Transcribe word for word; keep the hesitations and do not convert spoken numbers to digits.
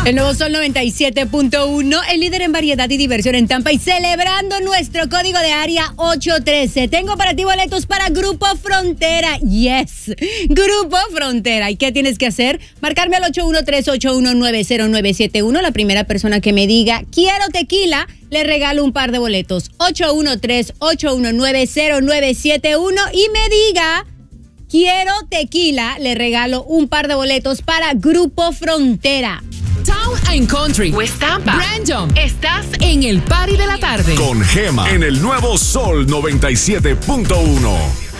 El nuevo Sol noventa y siete punto uno, el líder en variedad y diversión en Tampa y celebrando nuestro código de área ocho trece. Tengo para ti boletos para Grupo Frontera. Yes, Grupo Frontera. ¿Y qué tienes que hacer? Marcarme al ocho uno tres, ocho uno nueve, cero nueve siete uno. La primera persona que me diga quiero tequila, le regalo un par de boletos. ocho uno tres, ocho uno nueve, cero nueve siete uno y me diga quiero tequila, le regalo un par de boletos para Grupo Frontera. Town and Country, West Tampa, Brandon. Estás en el party de la tarde con Gema en el nuevo Sol noventa y siete punto uno.